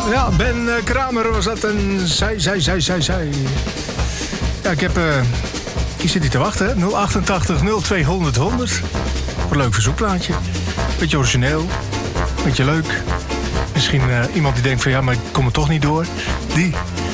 Ja, Ben Kramer was dat en zij. Ja, ik heb... hier zit hij te wachten, hè? 088 0200 100. Wat een leuk verzoekplaatje. Beetje origineel. Beetje leuk. Misschien iemand die denkt van ja, maar ik kom er toch niet door. Die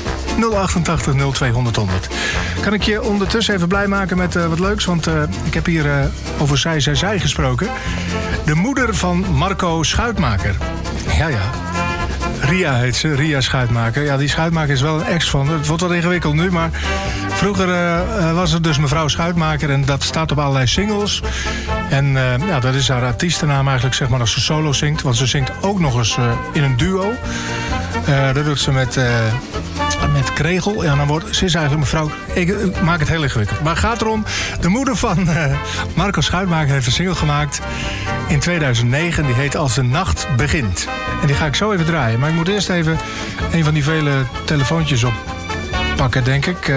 088 0200 100. Kan ik je ondertussen even blij maken met wat leuks? Want ik heb hier over zij gesproken. De moeder van Marco Schuitmaker. Ja. Ria heet ze, Ria Schuitmaker. Ja, die Schuitmaker is wel een ex van. Het wordt wat ingewikkeld nu, maar vroeger was het dus mevrouw Schuitmaker en dat staat op allerlei singles. En ja, dat is haar artiestennaam eigenlijk, zeg maar, als ze solo zingt. Want ze zingt ook nog eens in een duo. Dat doet ze met Kregel. Ja, dan wordt ze is eigenlijk mevrouw. Ik maak het heel ingewikkeld. Maar het gaat erom, de moeder van Marco Schuitmaker heeft een single gemaakt in 2009. Die heet Als de Nacht Begint. En die ga ik zo even draaien. Maar ik moet eerst even een van die vele telefoontjes oppakken, denk ik.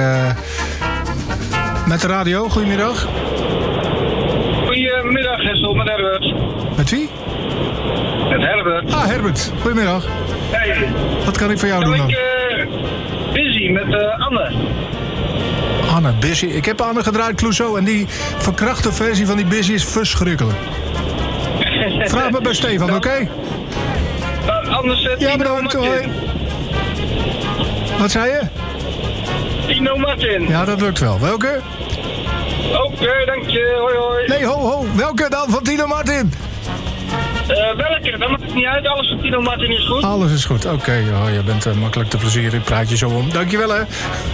Met de radio, goedemiddag. Goedemiddag, Hessel, met Herbert. Met wie? Met Herbert. Ah, Herbert. Goedemiddag. Hey. Wat kan ik voor jou doen dan? Busy met Anne. Anne, Busy. Ik heb Anne gedraaid, Clouseau. En die verkrachte versie van die Busy is verschrikkelijk. Vraag me bij Stefan, oké? Anders ja, bedankt. Hoi. Wat zei je? Tino Martin. Ja, dat lukt wel. Welke? Oké, dank je. Hoi, hoi. Nee, ho. Welke dan van Tino Martin? Welke? Dat maakt niet uit. Alles van Tino Martin is goed. Alles is goed. Oké, je bent makkelijk te plezieren. Ik praat je zo om. Dankjewel, hè.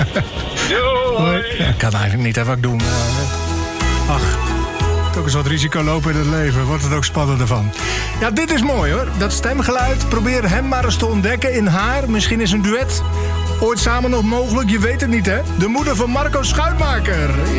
Jo, hoi. Ja, ik kan eigenlijk niet even wat ik doen. Ach, ook eens wat risico lopen in het leven. Wordt het ook spannender van. Ja, dit is mooi, hoor. Dat stemgeluid. Probeer hem maar eens te ontdekken in haar. Misschien is een duet ooit samen nog mogelijk. Je weet het niet, hè. De moeder van Marco Schuitmaker.